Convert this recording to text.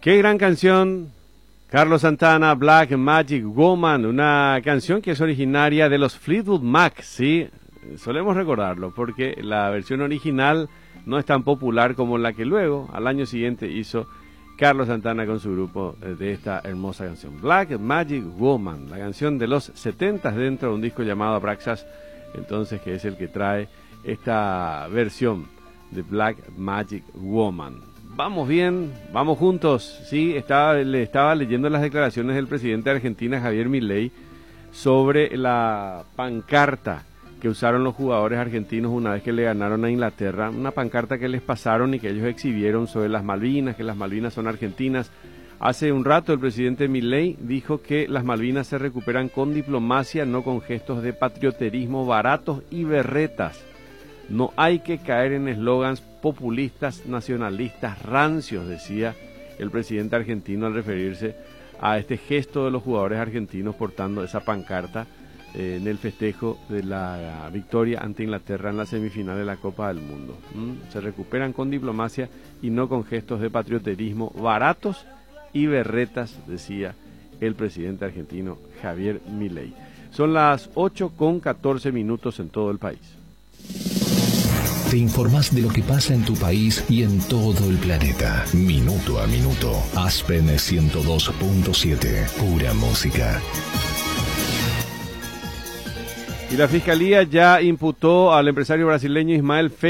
Qué gran canción, Carlos Santana, Black Magic Woman, una canción que es originaria de los Fleetwood Mac, ¿sí? Solemos recordarlo porque la versión original no es tan popular como la que luego, al año siguiente, hizo Carlos Santana con su grupo de esta hermosa canción. Black Magic Woman, la canción de los 70 dentro de un disco llamado Abraxas, entonces, que es el que trae esta versión de Black Magic Woman. Vamos bien, vamos juntos, sí, le estaba leyendo las declaraciones del presidente de Argentina, Javier Milei, sobre la pancarta que usaron los jugadores argentinos una vez que le ganaron a Inglaterra, una pancarta que les pasaron y que ellos exhibieron sobre las Malvinas, que las Malvinas son argentinas. Hace un rato el presidente Milei dijo que las Malvinas se recuperan con diplomacia, no con gestos de patrioterismo baratos y berretas. No hay que caer en eslogans populistas, nacionalistas, rancios, decía el presidente argentino al referirse a este gesto de los jugadores argentinos portando esa pancarta en el festejo de la victoria ante Inglaterra en la semifinal de la Copa del Mundo. Se recuperan con diplomacia y no con gestos de patrioterismo baratos y berretas, decía el presidente argentino Javier Milei. Son las 8:14 en todo el país. Te informás de lo que pasa en tu país y en todo el planeta. Minuto a minuto. Aspen 102.7. Pura música. Y la Fiscalía ya imputó al empresario brasileño Ismael